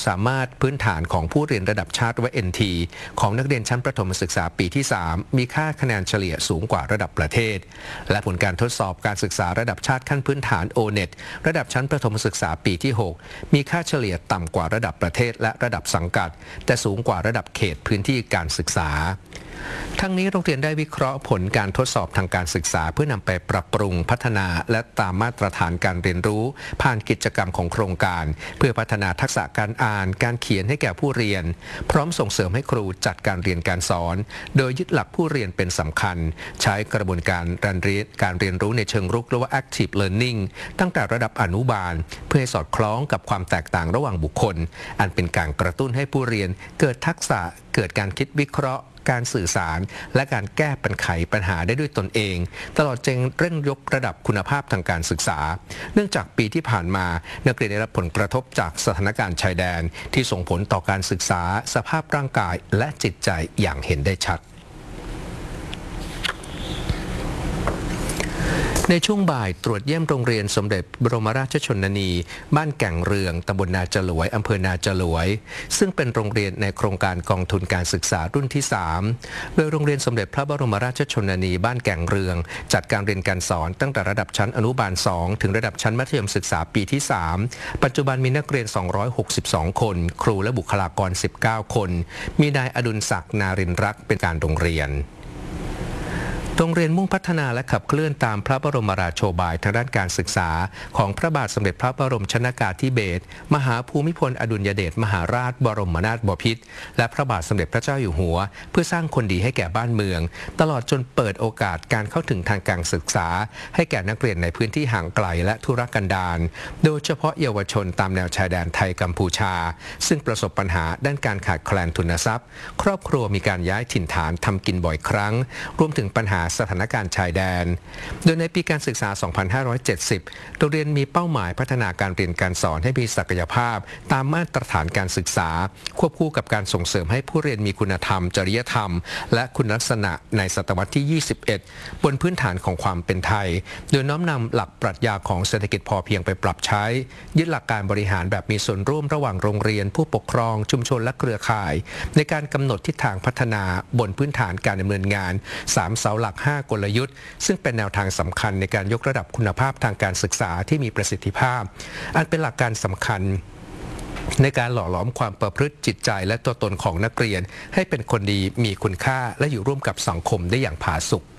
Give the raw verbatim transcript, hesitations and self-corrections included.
สามารถพื้นฐานของผู้เรียนระดับชาติหรือว่า เอ็น ที ของนักเรียนชั้นประถมศึกษาปีที่ สาม มีค่าคะแนนเฉลี่ยสูงกว่าระดับประเทศและผลการทดสอบการศึกษาระดับชาติขั้นพื้นฐาน โอ เน็ต ระดับชั้นประถมศึกษาปีที่ หก มีค่าเฉลี่ยต่ำกว่าระดับประเทศและระดับสังกัดแต่สูงกว่าระดับเขตพื้นที่การศึกษาทั้งนี้โรงเรียนได้วิเคราะห์ผลการทดสอบทางการศึกษาเพื่อนำไปปรับปรุงพัฒนาและตามมาตรฐานการเรียนรู้ผ่านกิจกรรมของโครงการเพื่อพัฒนาทักษะการอ่านการเขียนให้แก่ผู้เรียนพร้อมส่งเสริมให้ครูจัดการเรียนการสอนโดยยึดหลักผู้เรียนเป็นสำคัญใช้กระบวนการการเรียนการเรียนรู้ในเชิงรุกหรือว่า active learning ตั้งแต่ระดับอนุบาลเพื่อให้สอดคล้องกับความแตกต่างระหว่างบุคคลอันเป็นการกระตุ้นให้ผู้เรียนเกิดทักษะเกิดการคิดวิเคราะห์การสื่อสารและการแก้ปัญหาปัญหาได้ด้วยตนเองตลอดจนเร่งยกระดับคุณภาพทางการศึกษาเนื่องจากปีที่ผ่านมานักเรียนได้รับผลกระทบจากสถานการณ์ชายแดนที่ส่งผลต่อการศึกษาสภาพร่างกายและจิตใจอย่างเห็นได้ชัดในช่วงบ่ายตรวจเยี่ยมโรงเรียนสมเด็จบรมราชชนนีบ้านแก่งเรืองตำบลนาจลวยอำเภอนาจลวยซึ่งเป็นโรงเรียนในโครงการกองทุนการศึกษารุ่นที่ สาม โดยโรงเรียนสมเด็จพระบรมราชชนนีบ้านแก่งเรืองจัดการเรียนการสอนตั้งแต่ระดับชั้นอนุบาล สอง ถึงระดับชั้นมัธยมศึกษาปีที่ สาม ปัจจุบันมีนักเรียน สองร้อยหกสิบสอง คนครูและบุคลากร สิบเก้า คนมีนายอดุลศักดิ์นารินรักษ์เป็นการโรงเรียนโรงเรียนมุ่งพัฒนาและขับเคลื่อนตามพระบรมราโชบายทางด้านการศึกษาของพระบาทสมเด็จพระบรมชนกาธิเบศรมหาภูมิพลอดุลยเดชมหาราชบรมนาถบพิตรและพระบาทสมเด็จพระเจ้าอยู่หัวเพื่อสร้างคนดีให้แก่บ้านเมืองตลอดจนเปิดโอกาสการเข้าถึงทางการศึกษาให้แก่นักเรียนในพื้นที่ห่างไกลและทุรกันดารโดยเฉพาะเยาวชนตามแนวชายแดนไทยกัมพูชาซึ่งประสบปัญหาด้านการขาดแคลนทุนทรัพย์ครอบครัวมีการย้ายถิ่นฐานทำกินบ่อยครั้งรวมถึงปัญหาสถานการณ์ชายแดนโดยในปีการศึกษา สองพันห้าร้อยเจ็ดสิบ โรงเรียนมีเป้าหมายพัฒนาการเรียนการสอนให้มีศักยภาพตามมาตรฐานการศึกษาควบคู่กับการส่งเสริมให้ผู้เรียนมีคุณธรรมจริยธรรมและคุณลักษณะในศตวรรษที่ ยี่สิบเอ็ด บนพื้นฐานของความเป็นไทยโดยน้อมนำหลักปรัชญาของเศรษฐกิจพอเพียงไปปรับใช้ยึดหลักการบริหารแบบมีส่วนร่วมระหว่างโรงเรียนผู้ปกครองชุมชนและเครือข่ายในการกำหนดทิศทางพัฒนาบนพื้นฐานการดำเนินงานสามเสาหลักห้ากลยุทธ์ซึ่งเป็นแนวทางสำคัญในการยกระดับคุณภาพทางการศึกษาที่มีประสิทธิภาพอันเป็นหลักการสำคัญในการหล่อหลอมความประพฤติจิตใจและตัวตนของนักเรียนให้เป็นคนดีมีคุณค่าและอยู่ร่วมกับสังคมได้อย่างผาสุก